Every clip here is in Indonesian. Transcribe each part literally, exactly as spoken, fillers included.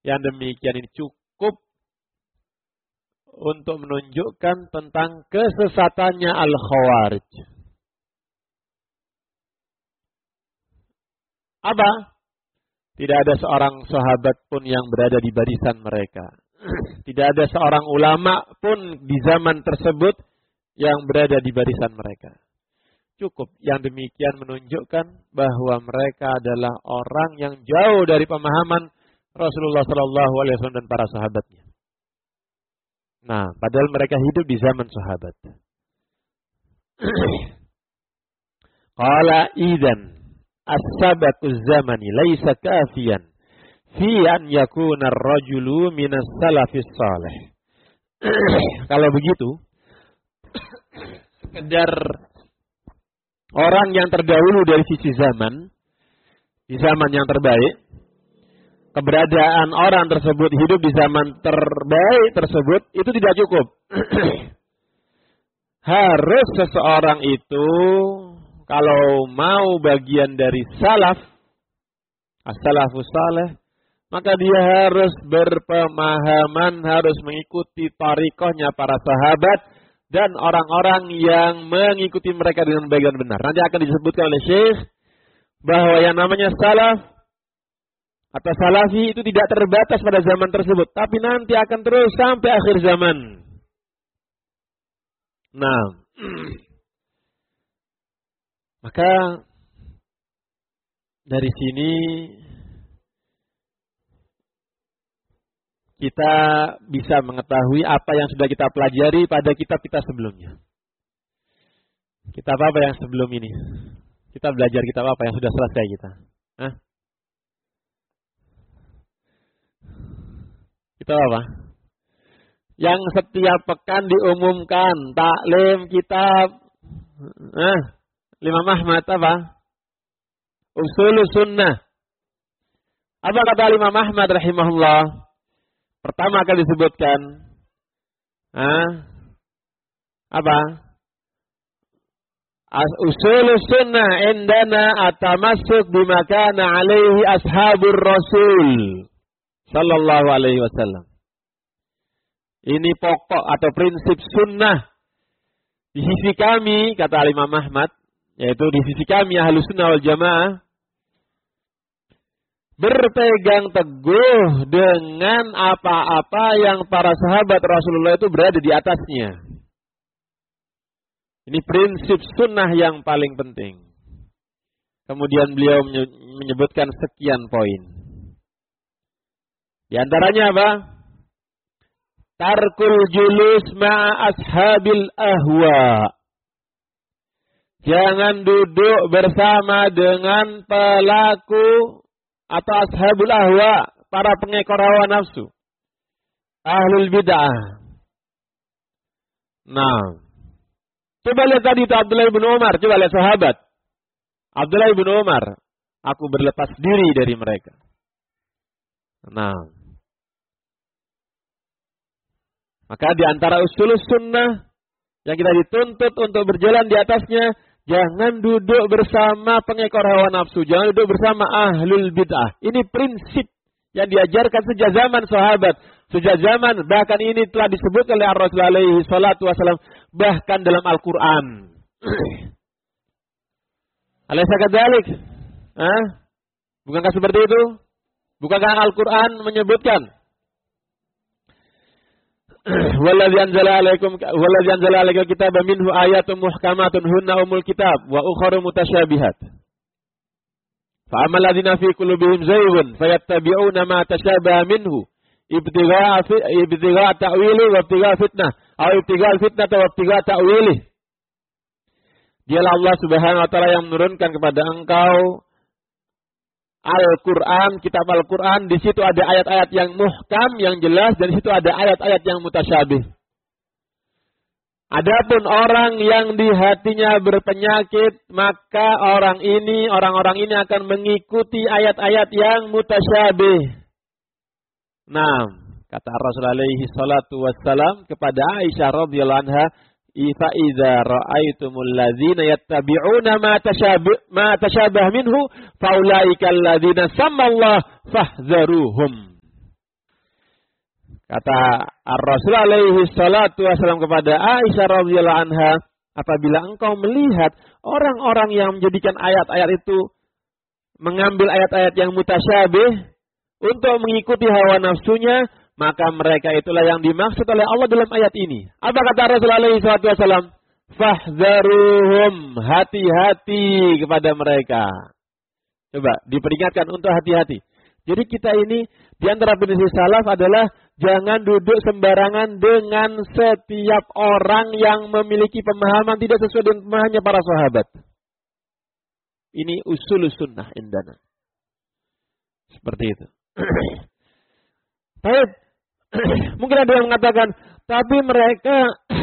Yang demikian ini cukup untuk menunjukkan tentang kesesatannya Al-Khawarij. Apa? Tidak ada seorang sahabat pun yang berada di barisan mereka. Tidak ada seorang ulama pun di zaman tersebut yang berada di barisan mereka. Cukup yang demikian menunjukkan bahwa mereka adalah orang yang jauh dari pemahaman Rasulullah Shallallahu Alaihi Wasallam dan para sahabatnya. Nah, padahal mereka hidup di zaman sahabat. Qala idzan as-sabaqu zamani laisa kafiyan fi an yakuna ar-rajulu minas salafis salih. Kalau begitu, sekedar orang yang terdahulu dari sisi zaman, di zaman yang terbaik, keberadaan orang tersebut hidup di zaman terbaik tersebut, itu tidak cukup. Harus seseorang itu, kalau mau bagian dari salaf, as-salafus salih, maka dia harus berpemahaman, harus mengikuti tariqahnya para sahabat, dan orang-orang yang mengikuti mereka dengan baik dan benar. Nanti akan disebutkan oleh Syekh bahwa yang namanya salaf atau salafi itu tidak terbatas pada zaman tersebut, tapi nanti akan terus sampai akhir zaman. Nah, maka dari sini kita bisa mengetahui apa yang sudah kita pelajari pada kitab kita sebelumnya. Kitab apa yang sebelum ini? Kita belajar kitab apa yang sudah selesai kita? Hah? Kitab apa? Yang setiap pekan diumumkan taklim kitab eh, Imam Ahmad apa? Ushulus Sunnah. Apa kata Imam Ahmad rahimahullah? Pertama kali disebutkan eh, apa? Ushulus Sunnah indana atamassuk bima kana alaihi ashabur Rasul sallallahu alaihi wasallam. Ini pokok atau prinsip sunnah di sisi kami, kata Imam Ahmad, yaitu di sisi kami Ahlus Sunnah wal Jamaah, berpegang teguh dengan apa-apa yang para sahabat Rasulullah itu berada di atasnya. Ini prinsip sunnah yang paling penting. Kemudian beliau menyebutkan sekian poin. Di antaranya apa? Tarkul julus ma'a ashabil ahwa. Jangan duduk bersama dengan pelaku atau ashabul ahwa, para pengekor hawa nafsu, ahlul bid'ah. Nah, coba lihat tadi itu Abdullah bin Umar, coba lihat sahabat. Abdullah bin Umar, aku berlepas diri dari mereka. Nah, maka di antara usulus sunnah yang kita dituntut untuk berjalan di atasnya, jangan duduk bersama pengekor hawa nafsu, jangan duduk bersama ahlul bid'ah. Ini prinsip yang diajarkan sejak zaman sahabat, sejak zaman, bahkan ini telah disebut oleh Rasulullah alaihi salatu wasallam, bahkan dalam Al-Quran. Alaysa kadzalik? Hah? Bukankah seperti itu? Bukankah Al-Quran menyebutkan? Wallazi anzala 'alaikum wallazi anzala 'alaikal kitaba minhu ayatun muhkamatun hunna umul kitab wa ukharu mutasyabihat. Fa ammal ladzina fi qulubihim zayghun fayattabi'una ma tashabaha minhu ibtigha'a ibtigha'a ta'wili wa ibtigha'a fitnah aw ibtigha'a fitnah wa ibtigha'a ta'wili. Dialah Allah Subhanahu wa taala yang menurunkan kepada engkau Al-Quran, kitab Al-Quran, di situ ada ayat-ayat yang muhkam, yang jelas, dan di situ ada ayat-ayat yang mutasyabih. Adapun orang yang di hatinya berpenyakit, maka orang ini, orang-orang ini akan mengikuti ayat-ayat yang mutasyabih. Nah, kata Rasulullah alaihi salatu wassalam kepada Aisyah radhiyallahu anha, "Fa idza ra'aitumul ladzina yattabi'una ma tashabah ma tashabah minhu faulaika alladzina sammallahu fahzaruhum." Kata Ar-Rasul alaihi salatu wasallam kepada Aisyah radhiyallahu anha, apabila engkau melihat orang-orang yang menjadikan ayat-ayat itu, mengambil ayat-ayat yang mutasyabih untuk mengikuti hawa nafsunya, maka mereka itulah yang dimaksud oleh Allah dalam ayat ini. Apa kata Rasul alaihi salatu wasallam? Fahdharuhum, hati-hati kepada mereka. Coba diperingatkan untuk hati-hati. Jadi kita ini di antara prinsip salaf adalah jangan duduk sembarangan dengan setiap orang yang memiliki pemahaman tidak sesuai dengan pemahamannya para sahabat. Ini usul sunnah indana. Seperti itu. Baik. Mungkin ada yang mengatakan, tapi mereka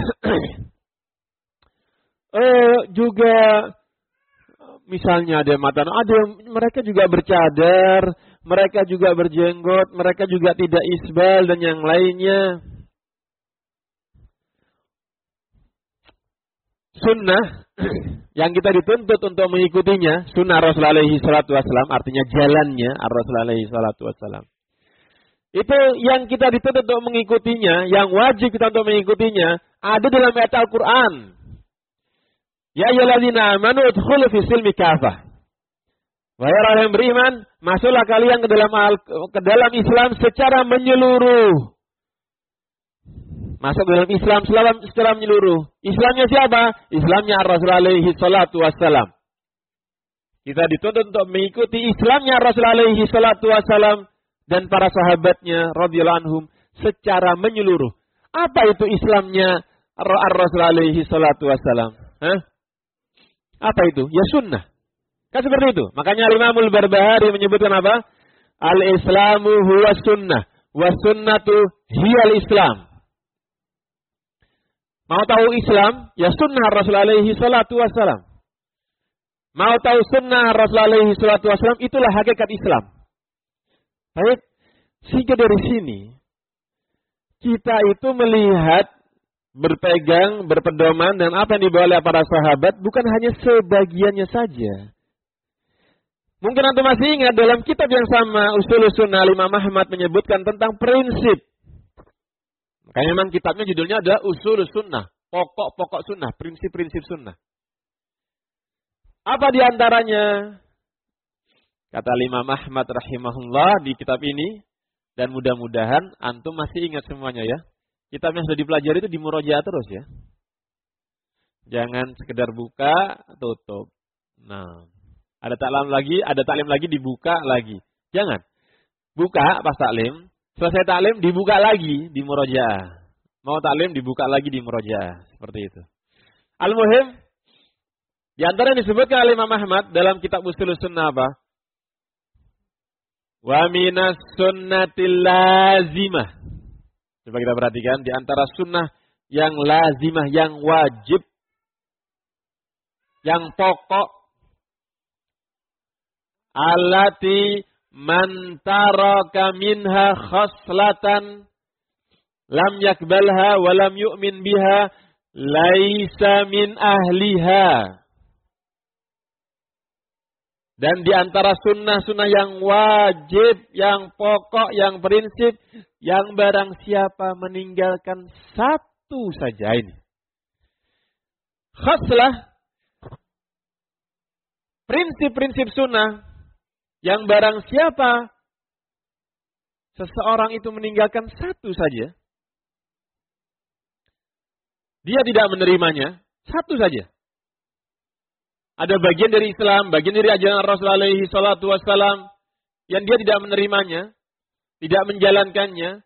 eh, juga misalnya ada yang mengatakan, ada yang mereka juga bercadar, mereka juga berjenggot, mereka juga tidak isbal dan yang lainnya. Sunnah yang kita dituntut untuk mengikutinya, sunnah Rasulullah alaihi salatu wassalam, artinya jalannya Rasulullah alaihi salatu wassalam. Itu yang kita dituntut untuk mengikutinya, yang wajib kita untuk mengikutinya, ada dalam ayat Al-Quran. Ya ayyuhalladzina amanu udkhulu fi silmi kafah. Wahai orang yang beriman, masuklah kalian ke dalam ke dalam Islam secara menyeluruh. Masuk ke dalam Islam secara, secara menyeluruh. Islamnya siapa? Islamnya Rasulullah alaihi salatu wassalam. Kita dituntut untuk mengikuti Islamnya Rasulullah alaihi salatu wassalam dan para sahabatnya radhiyallahu anhum secara menyeluruh. Apa itu Islamnya Rasulullah alaihi salatu wassalam? Hah? Apa itu? Ya sunnah. Kan seperti itu. Makanya Imamul Barbahari menyebutkan apa? Al-Islamu huwa sunnah. Wa sunnatu hiyal Islam. Mau tahu Islam? Ya sunnah Rasulullah alaihi salatu wassalam. Mau tahu sunnah Rasulullah alaihi salatu wassalam? Itulah hakikat Islam. Baik. Sehingga dari sini, kita itu melihat, berpegang, berpedoman, dan apa yang dibawa oleh para sahabat, bukan hanya sebagiannya saja. Mungkin antum masih ingat dalam kitab yang sama, Ushul Sunnah, Imam Ahmad menyebutkan tentang prinsip. Makanya memang kitabnya judulnya adalah Ushul Sunnah, pokok-pokok sunnah, prinsip-prinsip sunnah. Apa diantaranya? Kata Imam Ahmad rahimahullah di kitab ini, dan mudah-mudahan antum masih ingat semuanya ya. Kitab yang sudah dipelajari itu di murojaah terus ya. Jangan sekedar buka, tutup. Nah, ada taklim lagi, ada taklim lagi, dibuka lagi. Jangan. Buka pas taklim, selesai taklim dibuka lagi di murojaah. Mau taklim dibuka lagi di murojaah. Seperti itu. Al-Muhim, di antara yang disebutkan oleh Imam Ahmad dalam kitab Ushul Sunnah apa? Wa minas sunnatil lazimah. Coba kita perhatikan, di antara sunnah yang lazimah, yang wajib, yang pokok, allati man taraka minha khaslatan lam yakbalha wa lam yu'min biha laisa min ahliha. Dan di antara sunnah-sunnah yang wajib, yang pokok, yang prinsip, yang barang siapa meninggalkan satu saja ini. Khaslah, prinsip-prinsip sunnah, yang barang siapa seseorang itu meninggalkan satu saja, dia tidak menerimanya, satu saja. Ada bagian dari Islam, bagian dari ajaran Rasulullah alaihi salatu wassalam yang dia tidak menerimanya, tidak menjalankannya,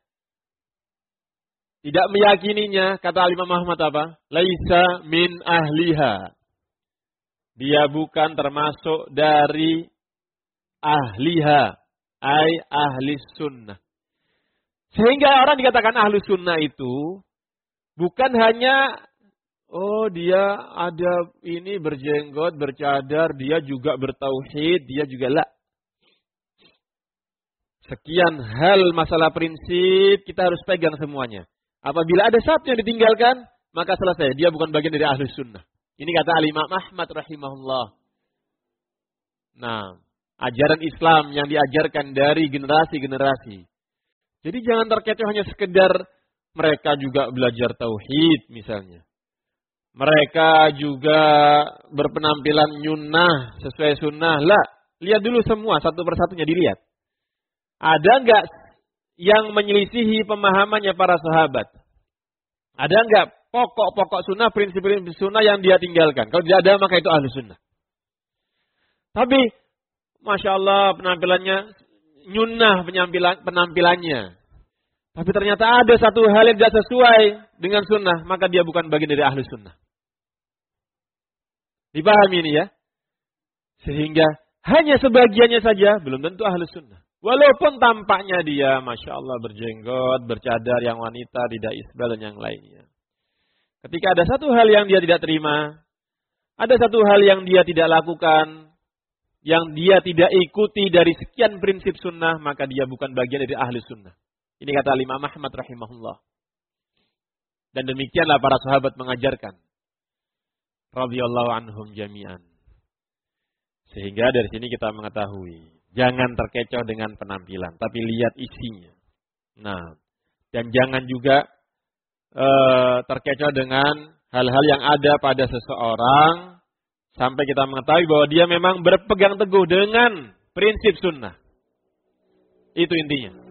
tidak meyakininya, kata Imam Ahmad apa? Laisa min ahliha. Dia bukan termasuk dari ahliha, ai ahli sunnah. Sehingga orang dikatakan ahli sunnah itu bukan hanya oh dia ada ini berjenggot, bercadar, dia juga bertauhid, dia juga la. Sekian hal masalah prinsip kita harus pegang semuanya. Apabila ada satu yang ditinggalkan, maka selesai. Dia bukan bagian dari ahli sunnah. Ini kata Al-Imam Ahmad rahimahullah. Nah, ajaran Islam yang diajarkan dari generasi-generasi. Jadi jangan terkecoh hanya sekedar mereka juga belajar tauhid misalnya. Mereka juga berpenampilan nyunnah sesuai sunnah. Lah, lihat dulu semua satu persatunya dilihat. Ada enggak yang menyelisihi pemahamannya para sahabat? Ada enggak pokok-pokok sunnah, prinsip-prinsip sunnah yang dia tinggalkan? Kalau tidak ada maka itu ahlu sunnah. Tapi Masya Allah penampilannya nyunnah penampilan, penampilannya. Tapi ternyata ada satu hal yang tidak sesuai dengan sunnah, maka dia bukan bagian dari ahlu sunnah. Dipahami ini ya? Sehingga hanya sebagiannya saja belum tentu ahlu sunnah. Walaupun tampaknya dia Masya Allah berjenggot, bercadar yang wanita, tidak isbal dan yang lainnya. Ketika ada satu hal yang dia tidak terima, ada satu hal yang dia tidak lakukan, yang dia tidak ikuti dari sekian prinsip sunnah, maka dia bukan bagian dari ahli sunnah. Ini kata Imam Ahmad rahimahullah. Dan demikianlah para sahabat mengajarkan. Radhiyallahu anhum jami'an. Sehingga dari sini kita mengetahui, jangan terkecoh dengan penampilan, tapi lihat isinya. Nah, dan jangan juga uh, terkecoh dengan hal-hal yang ada pada seseorang, sampai kita mengetahui bahwa dia memang berpegang teguh dengan prinsip sunnah. Itu intinya.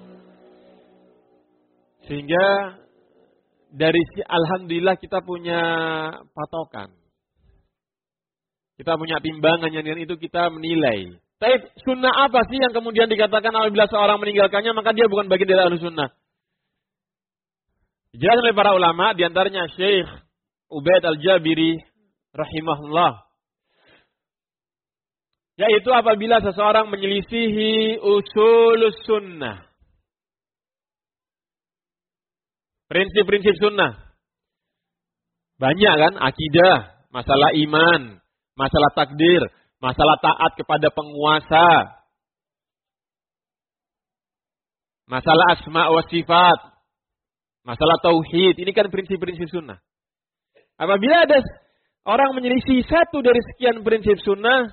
Sehingga dari si alhamdulillah kita punya patokan. Kita punya timbangan yang dengan itu kita menilai. Tapi sunnah apa sih yang kemudian dikatakan apabila seorang meninggalkannya maka dia bukan bagian dari ahlu sunnah? Dijelaskan oleh para ulama, diantaranya Syekh Ubaid Al-Jabiri rahimahullah. Yaitu apabila seseorang menyelisihi usulus sunnah. Prinsip-prinsip sunnah. Banyak kan? Akidah, masalah iman, masalah takdir, masalah taat kepada penguasa, masalah asma wa sifat, masalah tauhid. Ini kan prinsip-prinsip sunnah. Apabila ada orang menyelisih satu dari sekian prinsip sunnah,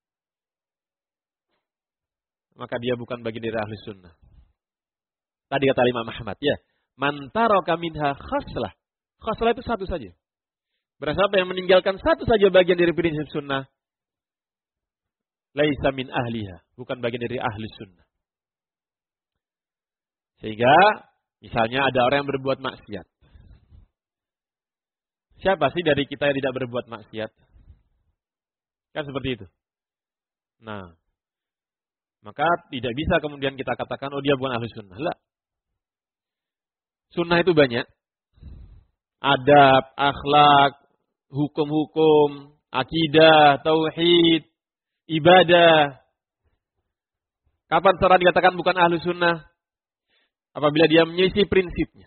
maka dia bukan bagian dari ahli sunnah. Tadi kata Imam Ahmad, ya. Man taraka minha khaslah. Khaslah itu satu saja. Berarti apa yang meninggalkan satu saja bagian dari prinsip sunnah, laisa min ahliha, bukan bagian dari ahli sunnah. Sehingga misalnya ada orang yang berbuat maksiat. Siapa sih dari kita yang tidak berbuat maksiat? Kan seperti itu. Nah, maka tidak bisa kemudian kita katakan oh dia bukan ahli sunnah. Lah. Sunnah itu banyak. Adab, akhlak, hukum-hukum, akidah, tauhid, ibadah. Kapan seorang dikatakan bukan ahlu sunnah? Apabila dia menyelisih prinsipnya.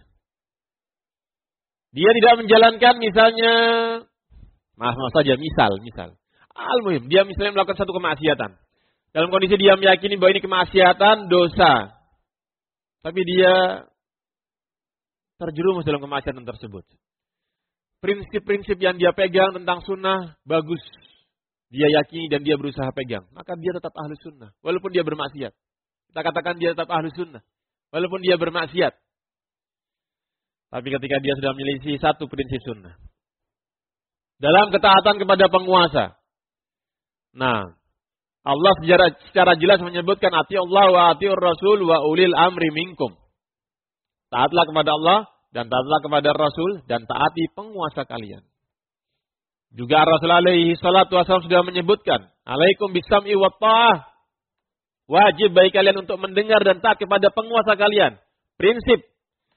Dia tidak menjalankan misalnya, maaf, maaf saja, misal, misal. Al-muhim, dia misalnya melakukan satu kemaksiatan. Dalam kondisi dia meyakini bahwa ini kemaksiatan, dosa. Tapi dia terjerumus dalam kemaksiatan tersebut. Prinsip-prinsip yang dia pegang tentang sunnah bagus. Dia yakini dan dia berusaha pegang. Maka dia tetap ahlu sunnah. Walaupun dia bermaksiat. Kita katakan dia tetap ahlu sunnah. Walaupun dia bermaksiat. Tapi ketika dia sudah menyelisih satu prinsip sunnah. Dalam ketaatan kepada penguasa. Nah, Allah secara, secara jelas menyebutkan ati Allah wa atiur Rasul wa ulil amri minkum. Taatlah kepada Allah dan taatlah kepada Rasul dan taati penguasa kalian. Juga Rasul alaihi salatu wasallam sudah menyebutkan, alaikum bisam'i wa ta'ah. Wajib bagi kalian untuk mendengar dan taat kepada penguasa kalian. Prinsip.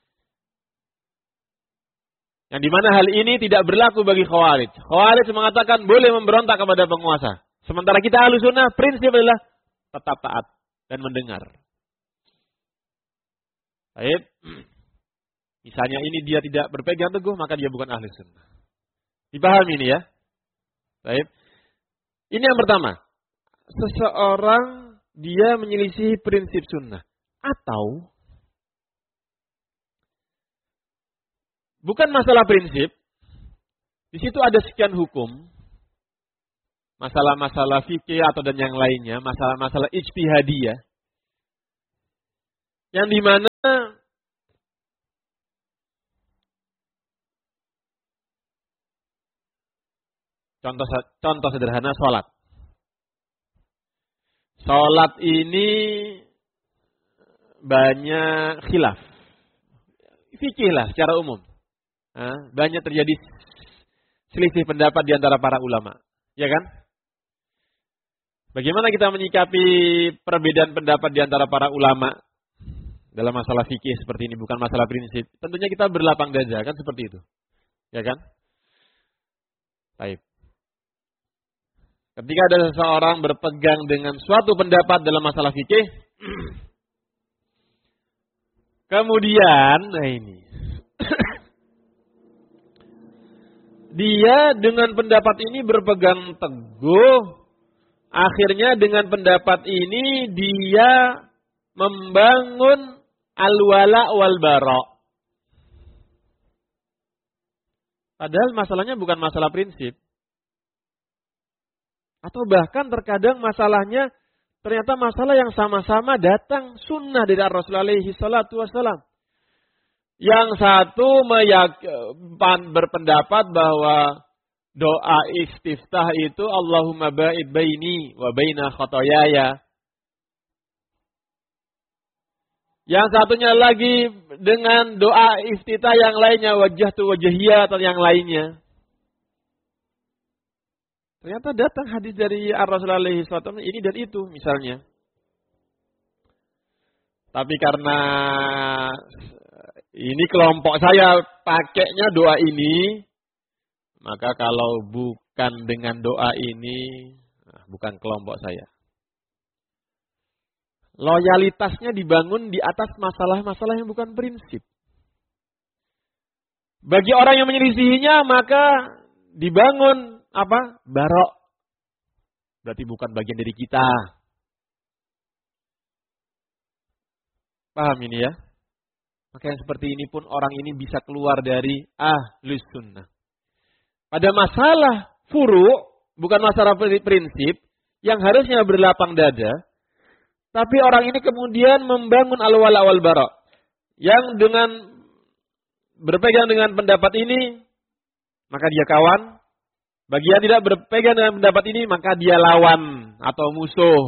Yang dimana hal ini tidak berlaku bagi Khawarij. Khawarij mengatakan boleh memberontak kepada penguasa. Sementara kita ahlu sunnah, prinsip adalah tetap taat dan mendengar. Baik. Misalnya ini dia tidak berpegang teguh, maka dia bukan ahli sunnah. Dipahami ini ya? Baik. Ini yang pertama. Seseorang dia menyelisihi prinsip sunnah. Atau bukan masalah prinsip. Di situ ada sekian hukum. Masalah-masalah fikih atau dan yang lainnya. Masalah-masalah ijtihadiyah. Yang dimana Contoh contoh sederhana sholat. Sholat ini banyak khilaf. Fikih lah secara umum. Nah, banyak terjadi selisih pendapat di antara para ulama. Ya kan? Bagaimana kita menyikapi perbedaan pendapat di antara para ulama dalam masalah fikih seperti ini, bukan masalah prinsip? Tentunya kita berlapang dada, kan seperti itu. Ya kan? Baik. Ketika ada seseorang berpegang dengan suatu pendapat dalam masalah fikih, kemudian, nah ini, dia dengan pendapat ini berpegang teguh, akhirnya dengan pendapat ini dia membangun al-wala wal bara. Padahal masalahnya bukan masalah prinsip. Atau bahkan terkadang masalahnya ternyata masalah yang sama-sama datang sunnah dari Rasulullah alaihi salatu wassalam. Yang satu meyak, berpendapat bahwa doa istiftah itu Allahumma ba'id baini wa baina khotoyaya. Yang satunya lagi dengan doa istiftah yang lainnya, wajah tu wajahiyah atau yang lainnya. Ternyata datang hadis dari Rasulullah alaihi salatu wassalam ini dan itu misalnya. Tapi karena ini kelompok saya pakainya doa ini, maka kalau bukan dengan doa ini, bukan kelompok saya. Loyalitasnya dibangun di atas masalah-masalah yang bukan prinsip. Bagi orang yang menyelisihinya, maka dibangun apa? Barok. Berarti bukan bagian dari kita. Paham ini ya? Maka yang seperti ini pun orang ini bisa keluar dari ahlus sunnah. Pada masalah furu', bukan masalah prinsip, yang harusnya berlapang dada, tapi orang ini kemudian membangun al-wala wal bara. Yang dengan berpegang dengan pendapat ini, maka dia kawan. Bagi yang tidak berpegang dengan pendapat ini, maka dia lawan atau musuh.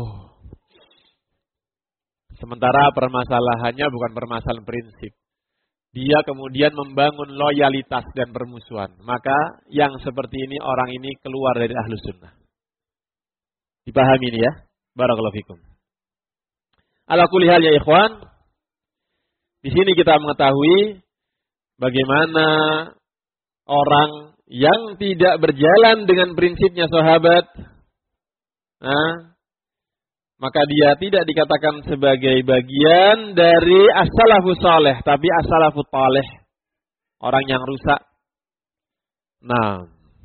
Sementara permasalahannya bukan permasalahan prinsip. Dia kemudian membangun loyalitas dan permusuhan. Maka yang seperti ini, orang ini keluar dari ahlus sunnah. Dipahami ini ya? Barakallahu fikum. Ala kulli hal ya ikhwan. Di sini kita mengetahui bagaimana orang yang tidak berjalan dengan prinsipnya sahabat, nah, maka dia tidak dikatakan sebagai bagian dari as-salafus saleh, tapi as-salafut taleh, orang yang rusak. Nah,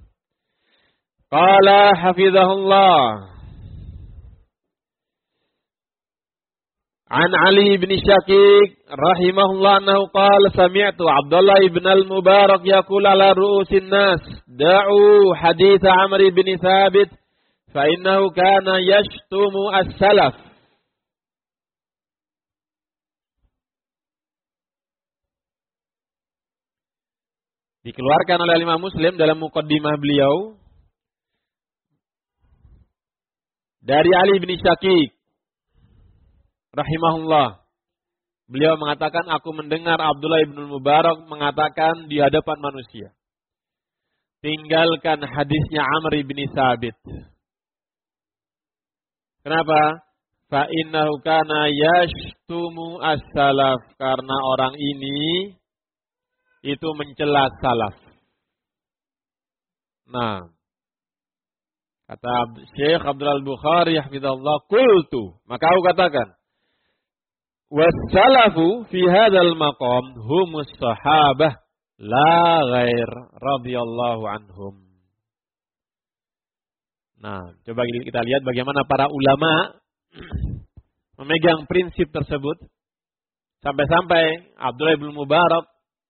qala hafizahullah an Ali bin Syakik rahimahullah annahu qala sami'tu Abdullah ibn al-Mubarak yaqul ala ru'usin nas da'u hadits Amr bin Thabit fa innahu kana yashtumu as-salaf. Dikeluarkan oleh Imam Muslim dalam muqaddimah beliau dari Ali bin Syakik rahimahullah. Beliau mengatakan, aku mendengar Abdullah ibn Mubarak mengatakan di hadapan manusia, tinggalkan hadisnya Amr bin Thabit. Kenapa? Fa innahu kana yashtumu as-salaf, karena orang ini itu mencela salaf. Nah, kata Syekh Abdul Al-Bukhari hafizahullah, qultu, maka aku katakan, wassalafu fi hadzal maqam humus sahabah la ghair radhiyallahu anhum. Nah, coba kita lihat bagaimana para ulama memegang prinsip tersebut. Sampai-sampai Abdullah bin Mubarak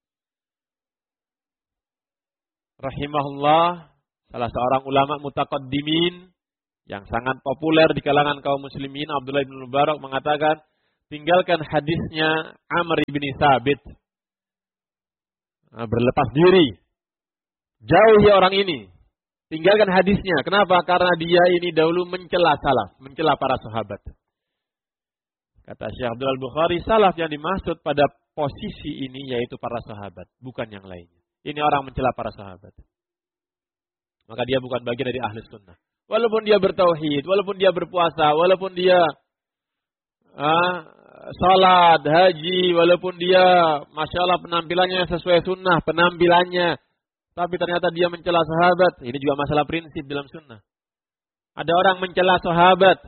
rahimahullah, salah seorang ulama mutaqaddimin yang sangat populer di kalangan kaum muslimin, Abdullah bin Mubarak mengatakan, tinggalkan hadisnya Amr bin Thabit. Nah, berlepas diri. Jauhi orang ini. Tinggalkan hadisnya. Kenapa? Karena dia ini dahulu mencela salaf, mencela para sahabat. Kata Syekh Abdul Al-Bukhari, salaf yang dimaksud pada posisi ini yaitu para sahabat, bukan yang lainnya. Ini orang mencela para sahabat. Maka dia bukan bagian dari ahli sunnah. Walaupun dia bertauhid, walaupun dia berpuasa, walaupun dia ah, salat, haji, walaupun dia, masya Allah penampilannya sesuai sunnah, penampilannya. Tapi ternyata dia mencela sahabat. Ini juga masalah prinsip dalam sunnah. Ada orang mencela sahabat.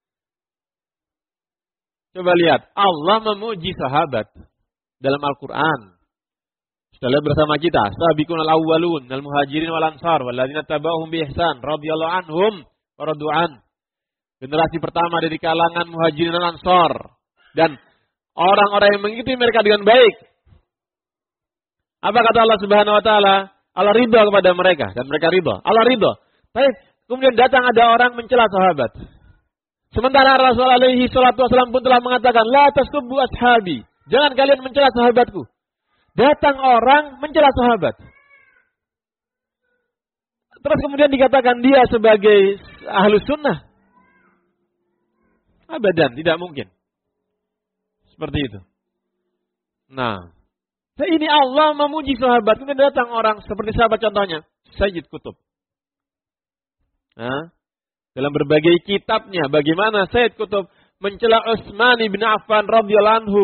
Coba lihat. Allah memuji sahabat. Dalam Al-Quran. Sudah lihat bersama kita. Sabiqun al-awwalun. Al-muhajirin wal-ansar. Walladzina taba'uhum bi-ihsan. Radiyallahu anhum. Waradu'an. Generasi pertama dari kalangan muhajirin dan ansar. Dan orang-orang yang mengikuti mereka dengan baik. Apa kata Allah Subhanahu Wa Taala? Allah ridha kepada mereka dan mereka ridha. Allah ridha. Baik, kemudian datang ada orang mencela sahabat. Sementara Rasulullah alaihi salatu wasallam pun telah mengatakan, la tasubbu ashabi. Jangan kalian mencela sahabatku. Datang orang mencela sahabat. Terus kemudian dikatakan dia sebagai ahlus sunnah. Abadan, tidak mungkin. Seperti itu. Nah, ini Allah memuji sahabat. Kemudian datang orang seperti sahabat contohnya. Sayyid Qutb. Nah, dalam berbagai kitabnya. Bagaimana Sayyid Qutb mencela Utsman bin Affan radhiyallahu anhu.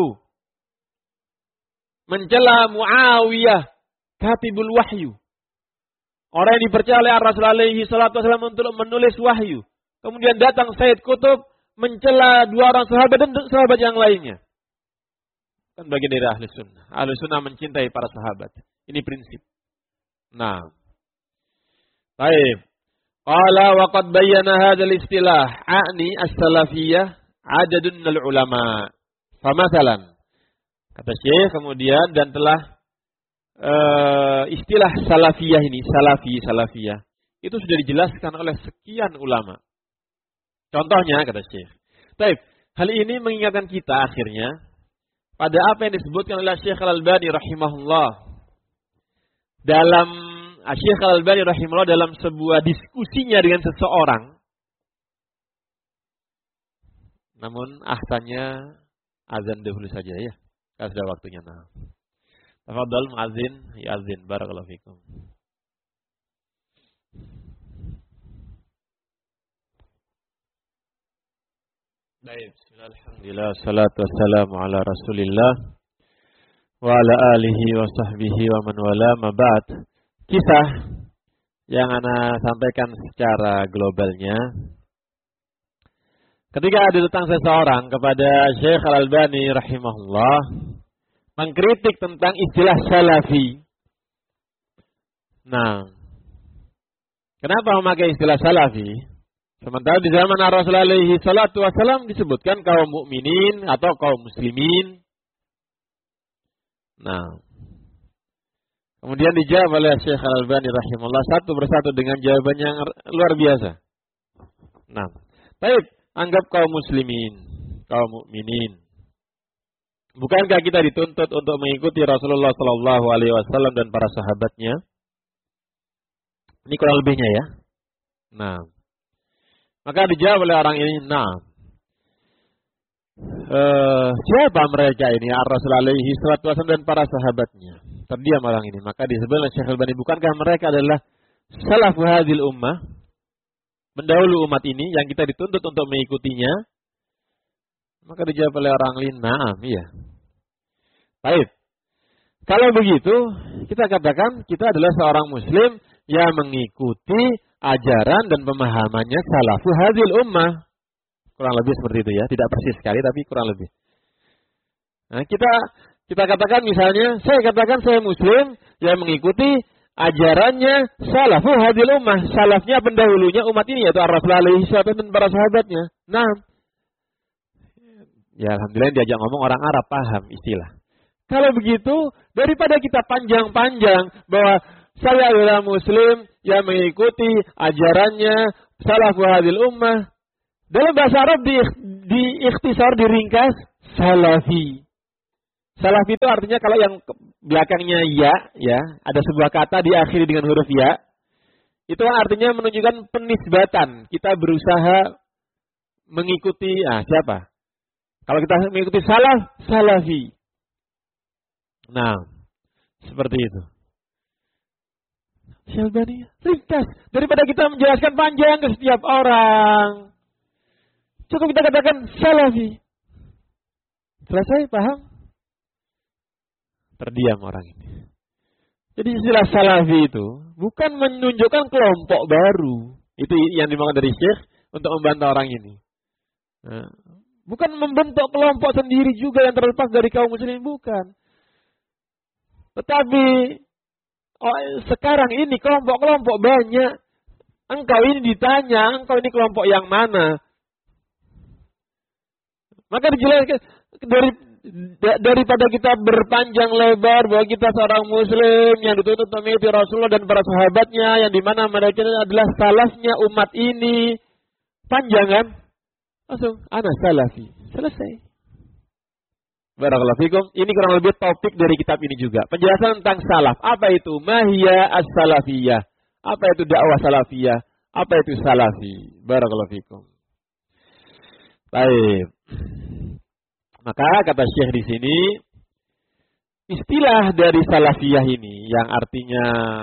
Mencela Muawiyah. Katibul wahyu. Orang yang dipercaya oleh Rasulullah alaihi salatu wasallam untuk menulis wahyu. Kemudian datang Sayyid Qutb mencela dua orang sahabat dan sahabat yang lainnya. Kan bagian dari ahli sunnah. Ahli sunnah mencintai para sahabat. Ini prinsip. Nah. Baik. Qala wa qad bayyana hadzal istilah a'ni as-salafiyah adadun minal ulama. Famasalan. Kata Syekh kemudian dan telah uh, istilah salafiyah ini, salafi, salafiyah. Itu sudah dijelaskan oleh sekian ulama. Contohnya kata Syekh. Baik. Hal ini mengingatkan kita akhirnya pada apa yang disebutkan oleh Syekh Al-Albani rahimahullah. Dalam Syekh Al-Albani rahimahullah dalam sebuah diskusinya dengan seseorang. Namun ahsannya azan dahulu saja ya. Karena sudah waktunya. Nah. Tafadhal muadzin, ya azin barakallahu fikum. Baik, bismillahirrahmanirrahim. Salatu wassalamu ala Rasulillah wa ala alihi wa sahbihi wa man wala ma ba'd. Kisah yang ana sampaikan secara globalnya. Ketika ada datang seseorang kepada Syekh Al-Albani rahimahullah mengkritik tentang istilah salafi. Nah, kenapa memakai istilah salafi? Sementara di zaman Rasulullah alaihi salatu wasallam disebutkan kaum mukminin atau kaum muslimin. Nah, kemudian dijawab oleh Syekh Al-Albani rahimahullah satu persatu dengan jawaban yang luar biasa. Nah, baik, anggap kaum muslimin, kaum mukminin. Bukankah kita dituntut untuk mengikuti Rasulullah sallallahu alaihi wasallam dan para sahabatnya? Ini kurang lebihnya ya. Nah, maka dijawab oleh orang ini, nah, uh, siapa mereka ini? Rasulullah alaihi wasallam dan para sahabatnya. Terdiam orang ini. Maka disebut oleh Syekh Al-Albani, bukankah mereka adalah salafu hadhil ummah? Mendahulu umat ini yang kita dituntut untuk mengikutinya. Maka dijawab oleh orang lain, nah, iya. Baik. Kalau begitu, kita katakan kita adalah seorang muslim yang mengikuti ajaran dan pemahamannya salafu hadhil ummah. Kurang lebih seperti itu ya, tidak persis sekali tapi kurang lebih. Nah, kita kita katakan misalnya, saya katakan saya muslim yang mengikuti ajarannya salafu hadhil ummah, salafnya pendahulunya umat ini yaitu Rasulullah alaihi wasallam dan para sahabatnya. Nah, ya alhamdulillah diajak ngomong orang Arab paham istilah. Kalau begitu, daripada kita panjang-panjang bahwa saya adalah muslim yang mengikuti ajarannya salafu hadhil ummah. Dalam bahasa Arab di, di ikhtisar, diringkas salafi. Salafi itu artinya kalau yang belakangnya ya, ya, ada sebuah kata diakhiri dengan huruf ya, Itu artinya menunjukkan penisbatan. Kita berusaha mengikuti, ah siapa? Kalau kita mengikuti salaf, salafi. Nah, seperti itu. Syalbani, ringkas. Daripada kita menjelaskan panjang ke setiap orang, cukup kita katakan salafi. Selesai, paham? Terdiam orang ini. Jadi istilah salafi itu bukan menunjukkan kelompok baru. Itu yang dimaksud dari Syekh untuk membantah orang ini. Nah, bukan membentuk kelompok sendiri juga yang terlepas dari kaum muslimin, bukan. Tetapi oh, sekarang ini kelompok-kelompok banyak. Engkau ini ditanya, engkau ini kelompok yang mana? Maka dijelaskan dari daripada kita berpanjang lebar bahwa kita seorang muslim yang dituntut mengikuti Rasulullah dan para sahabatnya, yang dimana mereka adalah salafnya umat ini, panjang kan? Langsung ana salafi, selesai. Barakallahu fikum. Ini kurang lebih topik dari kitab ini juga, penjelasan tentang salaf. Apa itu mahiyya as-salafiyah? Apa itu dakwah salafiyah? Apa itu salafi? Barakallahu fikum. Baik. Maka kata Syekh di sini, istilah dari salafiyah ini yang artinya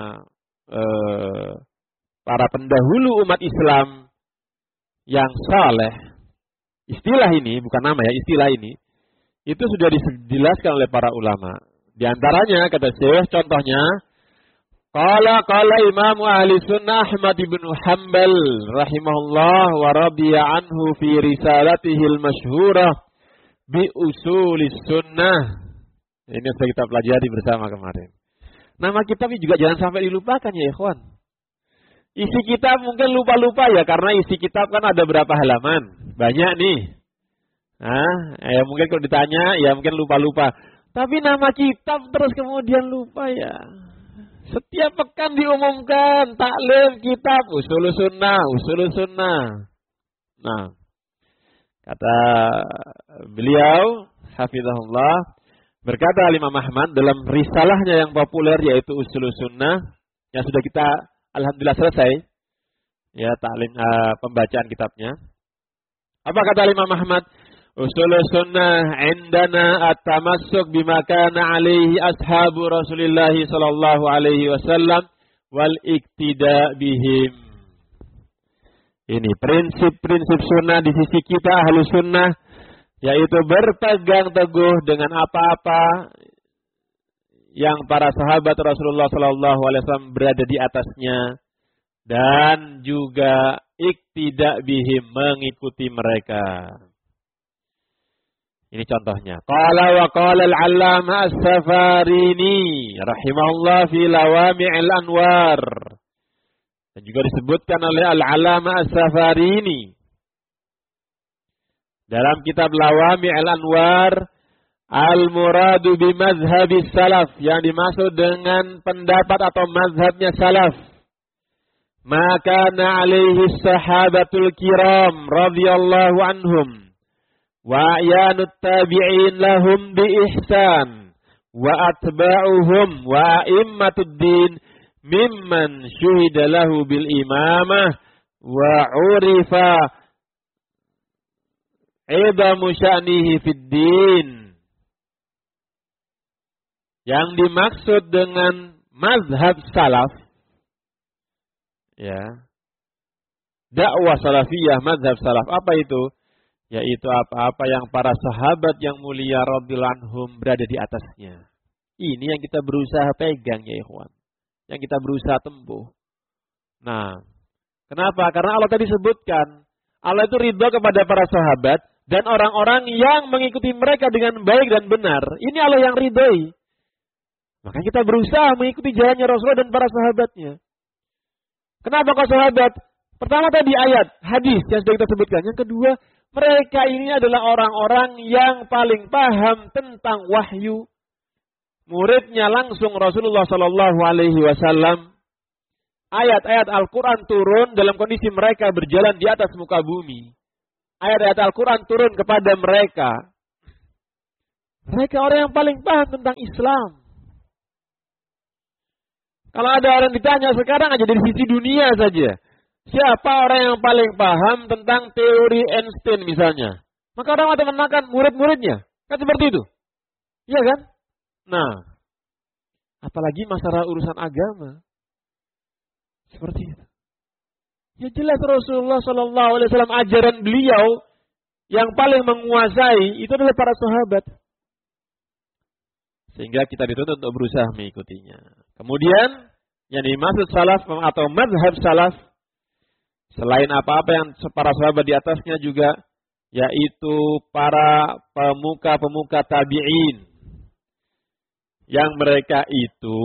eh, para pendahulu umat Islam yang saleh. Istilah ini bukan nama ya, istilah ini itu sudah dijelaskan oleh para ulama. Di antaranya kata Syekh, contohnya qala qala Imam Ahli Sunnah Ahmad bin Hanbal rahimahullah wa radiya anhu fi risalatihil masyhurah bi usulis sunnah. Ini sudah kita pelajari bersama kemarin. Nama kitab ini juga jangan sampai dilupakan ya ikhwan. Isi kitab mungkin lupa-lupa ya, karena isi kitab kan ada berapa halaman. Banyak nih. Nah, ya mungkin kalau ditanya ya mungkin lupa-lupa. Tapi nama kitab terus kemudian lupa ya. Setiap pekan diumumkan taklim kitab usulus sunnah, usulus sunnah. Nah, kata beliau, hafizahullah, berkata Imam Ahmad dalam risalahnya yang populer yaitu Ushulus Sunnah, yang sudah kita alhamdulillah selesai, ya taklim uh, pembacaan kitabnya. Apa kata Imam Ahmad? Ushulus Sunnah indana at-tamassuk bima kana alaihi ashabu Rasulillah sallallahu alaihi wasallam wal iktida bihim. Ini prinsip-prinsip sunnah di sisi kita ahlu sunnah, yaitu berpegang teguh dengan apa-apa yang para sahabat Rasulullah Sallallahu Alaihi Wasallam berada di atasnya, dan juga iktida bihim, mengikuti mereka. Ini contohnya. Qala wa qala al-allama as-Safarini rahimahullah fi lawami'il anwar. Dan juga disebutkan oleh Al-Alama As-Safarini dalam kitab Lawami Al-Anwar, Al-Muradu bimazhabis salaf, yang dimaksud dengan pendapat atau mazhabnya salaf, maka na alaihi sahabatul kiram radhiyallahu anhum wa ayanut tabi'in lahum bi ihsan wa atba'uhum wa a'immatud din mimman syuhida lahu bil imamah wa urifa idamu sya'nihi fid din. Yang dimaksud dengan mazhab salaf, ya, dakwah salafiyah, mazhab salaf, apa itu? Yaitu apa-apa yang para sahabat yang mulia radhiyallahu anhum berada di atasnya. Ini yang kita berusaha pegang ya ikhwan, yang kita berusaha tempuh. Nah, kenapa? Karena Allah tadi sebutkan, Allah itu ridha kepada para sahabat dan orang-orang yang mengikuti mereka dengan baik dan benar. Ini Allah yang ridhoi. Maka kita berusaha mengikuti jalannya Rasulullah dan para sahabatnya. Kenapa kau sahabat? Pertama tadi ayat, hadis yang sudah kita sebutkan. Yang kedua, mereka ini adalah orang-orang yang paling paham tentang wahyu. Muridnya langsung Rasulullah Sallallahu Alaihi Wasallam. Ayat-ayat Al-Quran turun dalam kondisi mereka berjalan di atas muka bumi. Ayat-ayat Al-Quran turun kepada mereka. Mereka orang yang paling paham tentang Islam. Kalau ada orang ditanya sekarang aja dari sisi dunia saja. Siapa orang yang paling paham tentang teori Einstein misalnya? Maka orang akan menekan murid-muridnya. Kan seperti itu. Iya kan? Nah, apalagi masalah urusan agama. Seperti itu. Ya jelas Rasulullah shallallahu alaihi wasallam ajaran beliau yang paling menguasai itu adalah para sahabat. Sehingga kita dituntut untuk berusaha mengikutinya. Kemudian yang dimaksud salaf atau mazhab salaf selain apa-apa yang para sahabat di atasnya juga yaitu para pemuka-pemuka tabi'in yang mereka itu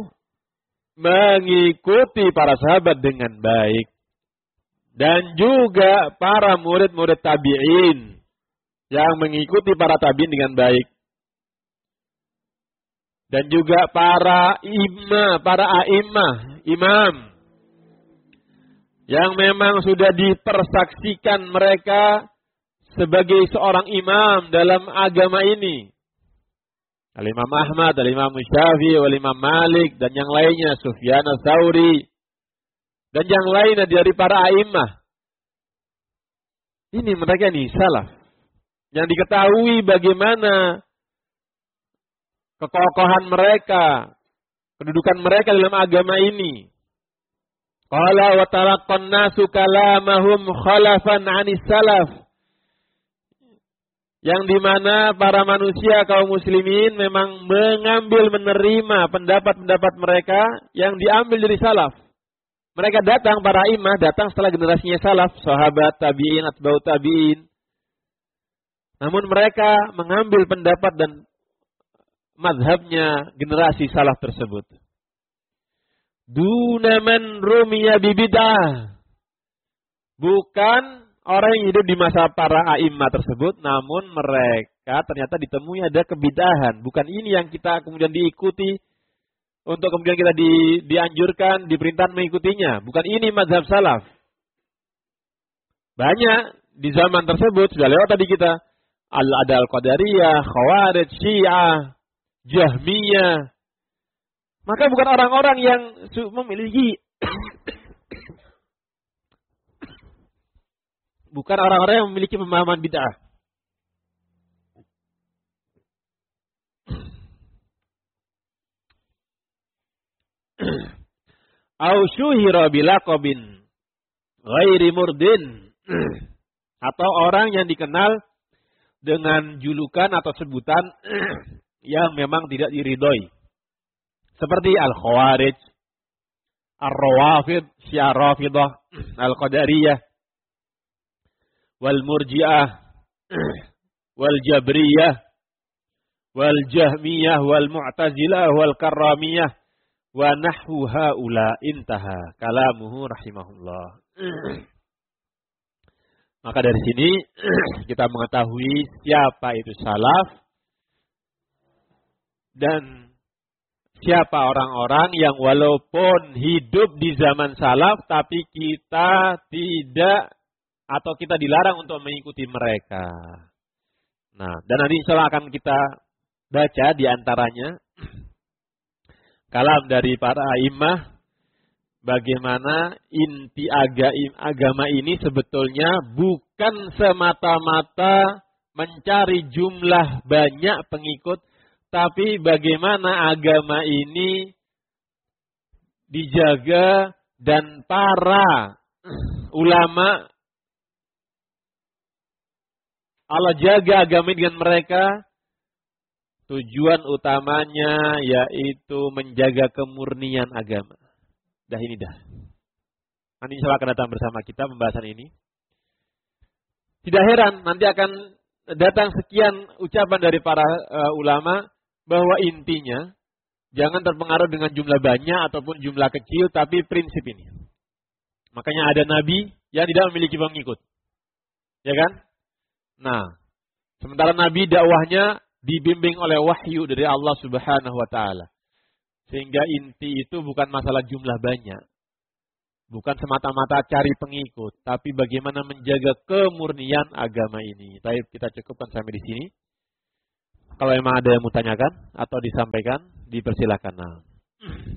mengikuti para sahabat dengan baik dan juga para murid-murid tabi'in yang mengikuti para tabi'in dengan baik. Dan juga para imam, para a'immah, imam. Yang memang sudah dipersaksikan mereka sebagai seorang imam dalam agama ini. Al-Imam Ahmad, Al-Imam Syafi'i, Al-Imam Malik, dan yang lainnya, Sufyan Ats-Tsauri. Dan yang lainnya dari para a'immah. Ini mereka nih, salaf. Yang diketahui bagaimana kekokohan mereka, kedudukan mereka dalam agama ini. Qala wa talaqqan nasu kalamahum khalafan 'anis salaf. Yang dimana para manusia kaum muslimin memang mengambil menerima pendapat-pendapat mereka yang diambil dari salaf. Mereka datang, para imam datang setelah generasinya salaf, sahabat, tabi'in, atba'ut tabi'in. Namun mereka mengambil pendapat dan mazhabnya generasi salaf tersebut. Duna man rumiya bibid'ah. Bukan orang yang hidup di masa para a'immah tersebut, namun mereka ternyata ditemui ada kebidahan. Bukan ini yang kita kemudian diikuti, untuk kemudian kita di, dianjurkan, diperintah mengikutinya. Bukan ini mazhab salaf. Banyak di zaman tersebut, sudah lewat tadi kita. Al-ada al-qadariyah, khawarij, syiah, Jahmiyah. Maka bukan orang-orang yang memiliki bukan orang-orang yang memiliki pemahaman bid'ah. Au syuhira bilaqabin ghairi murdin. Atau orang yang dikenal dengan julukan atau sebutan yang memang tidak diridhoi. Seperti Al-Khawarij, Ar-Rawafid, Syiah Rafidah, Al-Qadariyah, Wal-Murji'ah, Wal-Jabriyah, Wal-Jahmiyah, Wal-Mu'tazilah, Wal-Karramiyah, wa nahwu haula intaha kalamuhu rahimahullah. Maka dari sini kita mengetahui siapa itu salaf dan siapa orang-orang yang walaupun hidup di zaman salaf tapi kita tidak atau kita dilarang untuk mengikuti mereka. Nah, dan nanti insya Allah akan kita baca di antaranya kalam dari para imam bagaimana inti agama ini sebetulnya bukan semata-mata mencari jumlah banyak pengikut, tapi bagaimana agama ini dijaga dan para ulama Allah jaga agama dengan mereka. Tujuan utamanya yaitu menjaga kemurnian agama. Dah ini dah. Nanti insya Allah akan datang bersama kita pembahasan ini. Tidak heran nanti akan datang sekian ucapan dari para uh, ulama bahwa intinya jangan terpengaruh dengan jumlah banyak ataupun jumlah kecil, tapi prinsip ini. Makanya ada nabi yang tidak memiliki pengikut. Ya kan? Nah, sementara nabi dakwahnya dibimbing oleh wahyu dari Allah Subhanahu wa taala. Sehingga inti itu bukan masalah jumlah banyak. Bukan semata-mata cari pengikut, tapi bagaimana menjaga kemurnian agama ini. Baik, kita cukupkan sampai di sini. Kalau memang ada yang mau tanyakan atau disampaikan, dipersilakan. Nah.